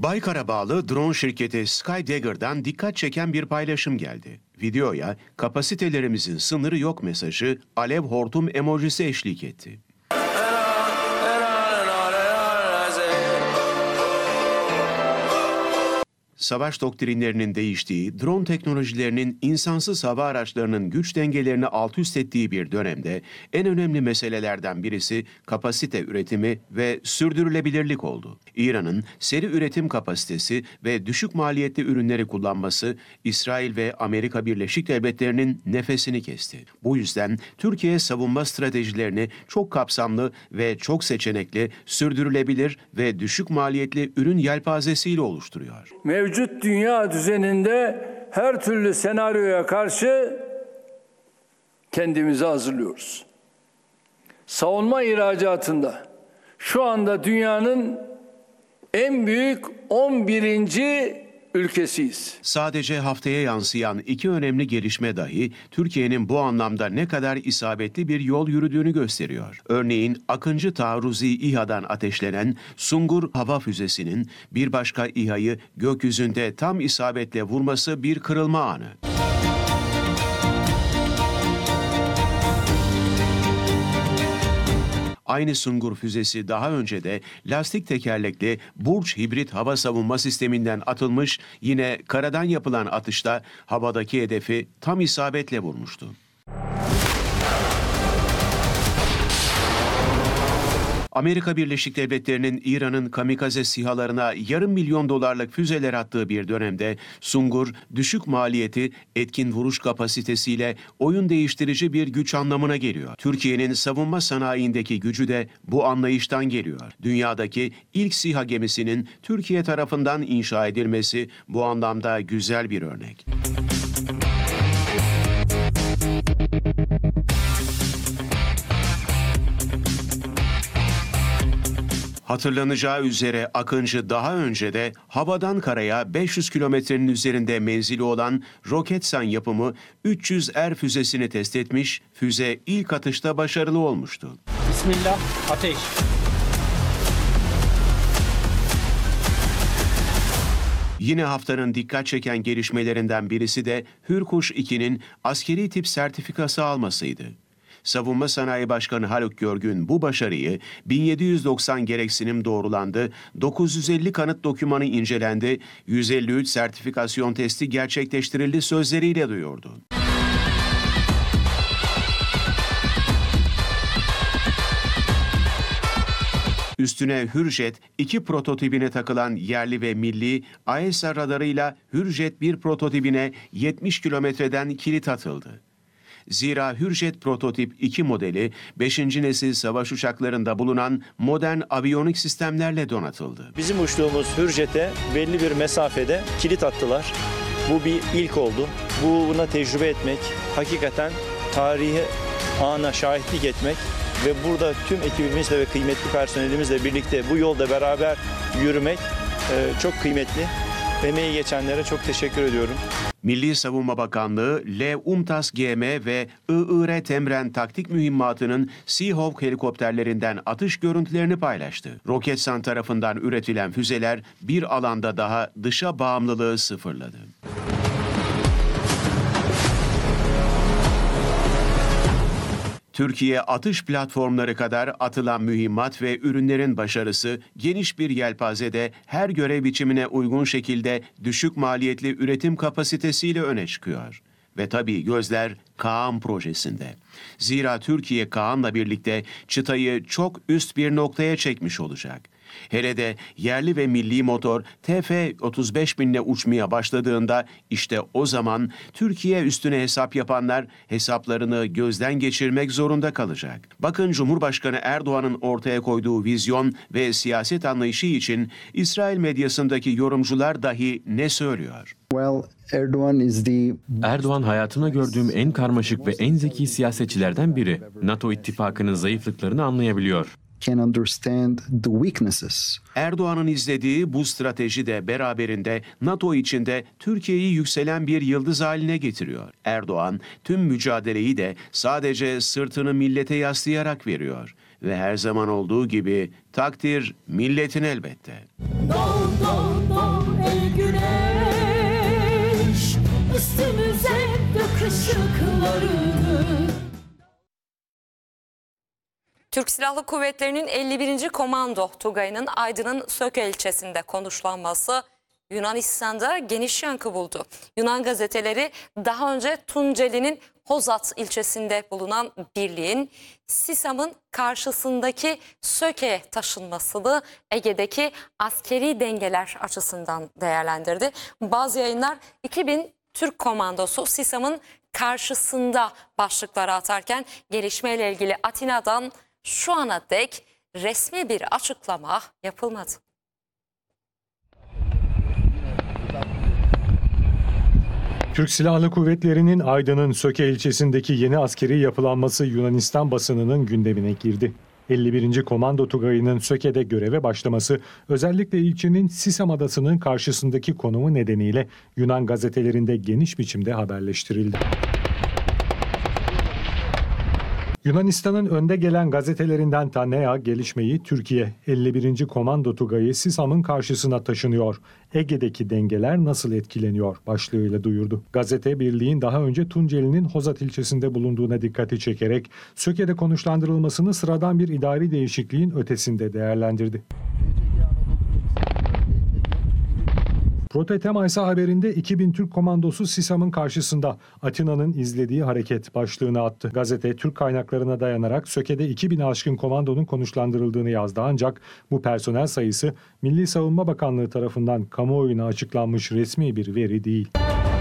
Baykar'a bağlı drone şirketi Skydagger'dan dikkat çeken bir paylaşım geldi. Videoya kapasitelerimizin sınırı yok mesajı, alev hortum emojisi eşlik etti. Savaş doktrinlerinin değiştiği, drone teknolojilerinin insansız hava araçlarının güç dengelerini alt üst ettiği bir dönemde en önemli meselelerden birisi kapasite üretimi ve sürdürülebilirlik oldu. İran'ın seri üretim kapasitesi ve düşük maliyetli ürünleri kullanması İsrail ve Amerika Birleşik Devletleri'nin nefesini kesti. Bu yüzden Türkiye savunma stratejilerini çok kapsamlı ve çok seçenekli, sürdürülebilir ve düşük maliyetli ürün yelpazesiyle oluşturuyor. Mevcut dünya düzeninde her türlü senaryoya karşı kendimizi hazırlıyoruz. Savunma ihracatında şu anda dünyanın en büyük 11. ülkesiyiz. Sadece haftaya yansıyan iki önemli gelişme dahi Türkiye'nin bu anlamda ne kadar isabetli bir yol yürüdüğünü gösteriyor. Örneğin Akıncı taarruzi İHA'dan ateşlenen Sungur hava füzesinin bir başka İHA'yı gökyüzünde tam isabetle vurması bir kırılma anı. Aynı Sungur füzesi daha önce de lastik tekerlekli Burç hibrit hava savunma sisteminden atılmış, yine karadan yapılan atışta havadaki hedefi tam isabetle vurmuştu. Amerika Birleşik Devletleri'nin İran'ın kamikaze SİHA'larına yarım milyon dolarlık füzeler attığı bir dönemde Sungur, düşük maliyeti, etkin vuruş kapasitesiyle oyun değiştirici bir güç anlamına geliyor. Türkiye'nin savunma sanayindeki gücü de bu anlayıştan geliyor. Dünyadaki ilk SİHA gemisinin Türkiye tarafından inşa edilmesi bu anlamda güzel bir örnek. Hatırlanacağı üzere Akıncı daha önce de havadan karaya 500 kilometrenin üzerinde menzili olan Roketsan yapımı 300R füzesini test etmiş, füze ilk atışta başarılı olmuştu. Bismillah, ateş. Yine haftanın dikkat çeken gelişmelerinden birisi de Hürkuş 2'nin askeri tip sertifikası almasıydı. Savunma Sanayi Başkanı Haluk Görgün bu başarıyı 1790 gereksinim doğrulandı, 950 kanıt dokümanı incelendi, 153 sertifikasyon testi gerçekleştirildi sözleriyle duyurdu. Üstüne Hürjet 2 prototipine takılan yerli ve milli AESA radarıyla Hürjet 1 prototipine 70 kilometreden kilit atıldı. Zira Hürjet Prototip 2 modeli 5. nesil savaş uçaklarında bulunan modern aviyonik sistemlerle donatıldı. Bizim uçtuğumuz Hürjet'e belli bir mesafede kilit attılar. Bu bir ilk oldu. Buna tecrübe etmek, hakikaten tarihi ana şahitlik etmek ve burada tüm ekibimizle ve kıymetli personelimizle birlikte bu yolda beraber yürümek çok kıymetli. Emeği geçenlere çok teşekkür ediyorum. Milli Savunma Bakanlığı, L-UMTAS GM ve IIR Temren taktik mühimmatının Seahawk helikopterlerinden atış görüntülerini paylaştı. Roketsan tarafından üretilen füzeler bir alanda daha dışa bağımlılığı sıfırladı. Türkiye atış platformları kadar atılan mühimmat ve ürünlerin başarısı geniş bir yelpazede her görev biçimine uygun şekilde düşük maliyetli üretim kapasitesiyle öne çıkıyor. Ve tabii gözler Kaan projesinde. Zira Türkiye Kaan'la birlikte çıtayı çok üst bir noktaya çekmiş olacak. Hele de yerli ve milli motor TF-35.000'le uçmaya başladığında işte o zaman Türkiye üstüne hesap yapanlar hesaplarını gözden geçirmek zorunda kalacak. Bakın Cumhurbaşkanı Erdoğan'ın ortaya koyduğu vizyon ve siyaset anlayışı için İsrail medyasındaki yorumcular dahi ne söylüyor? Erdoğan hayatımda gördüğüm en karmaşık ve en zeki siyasetçilerden biri. NATO ittifakının zayıflıklarını anlayabiliyor. Erdoğan'ın izlediği bu strateji de beraberinde NATO içinde Türkiye'yi yükselen bir yıldız haline getiriyor. Erdoğan tüm mücadeleyi de sadece sırtını millete yaslayarak veriyor. Ve her zaman olduğu gibi takdir milletin elbette. Doğ doğ doğ ey güneş, üstümüze dök ışıklarını. Türk Silahlı Kuvvetleri'nin 51. Komando Tugayı'nın Aydın'ın Söke ilçesinde konuşlanması Yunanistan'da geniş yankı buldu. Yunan gazeteleri daha önce Tunceli'nin Hozat ilçesinde bulunan birliğin Sisam'ın karşısındaki Söke'ye taşınmasını Ege'deki askeri dengeler açısından değerlendirdi. Bazı yayınlar 2000 Türk komandosu Sisam'ın karşısında başlıkları atarken gelişmeyle ilgili Atina'dan şu ana dek resmi bir açıklama yapılmadı. Türk Silahlı Kuvvetleri'nin Aydın'ın Söke ilçesindeki yeni askeri yapılanması Yunanistan basınının gündemine girdi. 51. Komando Tugayı'nın Söke'de göreve başlaması özellikle ilçenin Sisam Adası'nın karşısındaki konumu nedeniyle Yunan gazetelerinde geniş biçimde haberleştirildi. Yunanistan'ın önde gelen gazetelerinden Tanea gelişmeyi Türkiye 51. Komando Tugayı Sisam'ın karşısına taşınıyor. Ege'deki dengeler nasıl etkileniyor başlığıyla duyurdu. Gazete birliğin daha önce Tunceli'nin Hozat ilçesinde bulunduğuna dikkati çekerek Söke'de konuşlandırılmasını sıradan bir idari değişikliğin ötesinde değerlendirdi. Protetema ise haberinde 2000 Türk komandosu Sisam'ın karşısında Atina'nın izlediği hareket başlığını attı. Gazete Türk kaynaklarına dayanarak Söke'de 2000'e aşkın komandonun konuşlandırıldığını yazdı ancak bu personel sayısı Milli Savunma Bakanlığı tarafından kamuoyuna açıklanmış resmi bir veri değil.